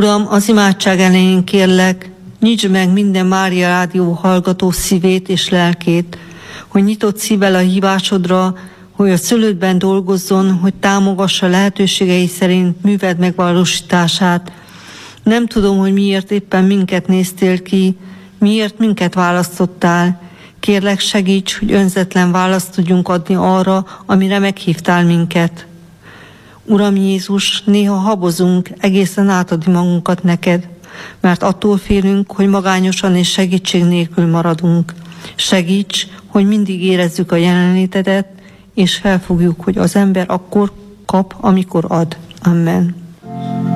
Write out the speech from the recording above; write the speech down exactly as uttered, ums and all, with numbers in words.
Uram, az imádság elején kérlek, nyisd meg minden Mária Rádió hallgató szívét és lelkét, hogy nyitott szívvel a hívásodra, hogy a szülődben dolgozzon, hogy támogassa lehetőségei szerint műved megvalósítását. Nem tudom, hogy miért éppen minket néztél ki, miért minket választottál. Kérlek, segíts, hogy önzetlen választ tudjunk adni arra, amire meghívtál minket. Uram Jézus, néha habozunk egészen átadni magunkat neked, mert attól félünk, hogy magányosan és segítség nélkül maradunk. Segíts, hogy mindig érezzük a jelenlétedet, és felfogjuk, hogy az ember akkor kap, amikor ad. Amen.